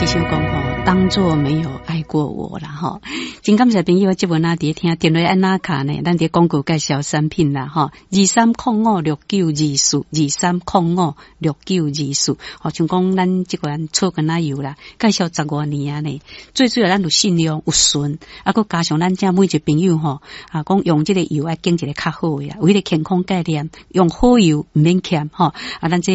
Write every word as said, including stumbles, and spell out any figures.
这首歌吼，当作没有爱过我啦吼。真感谢朋友这文啊，伫听电话按哪卡呢？咱伫广告介绍产品啦吼，二三零五六九二四，二三零五六九二四。吼，像讲咱这款草根奶油啦，介绍十多年啊呢，最主要咱有信用有顺，啊，佮加上咱这每一个朋友吼，啊，讲用这个油要拣一个较好的啦，有迄个健康概念，用好油唔免欠吼，啊，咱这